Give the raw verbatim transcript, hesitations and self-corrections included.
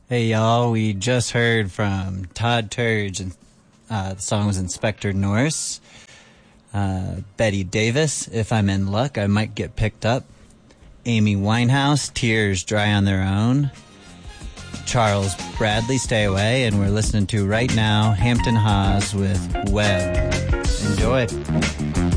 Hey y'all, we just heard from Todd Turge, and uh, the song was Inspector Norse. Uh, Betty Davis, If I'm in Luck, I Might Get Picked Up. Amy Winehouse, Tears Dry on Their Own. Charles Bradley, Stay Away, and we're listening to right now Hampton Hawes with Web. Enjoy.